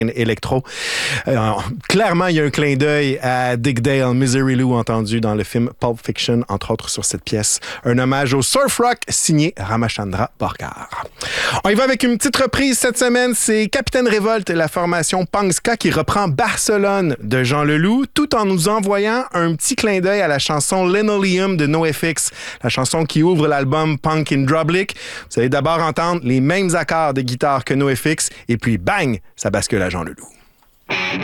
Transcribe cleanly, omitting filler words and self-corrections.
électro. Clairement, il y a un clin d'œil à Dick Dale, Misery Lou, entendu dans le film Pulp Fiction, entre autres sur cette pièce. Un hommage au surf rock signé Ramachandra Borgar. On y va avec une petite reprise cette semaine. C'est Capitaine Révolte, la formation punk ska qui reprend Barcelone de Jean Leloup, tout en nous envoyant un petit clin d'œil à la chanson Linoleum de NoFX, la chanson qui ouvre l'album Punk in Drublic. Vous allez d'abord entendre les mêmes accords de guitare que NoFX, et puis bang, ça bascule à Jean Leloup.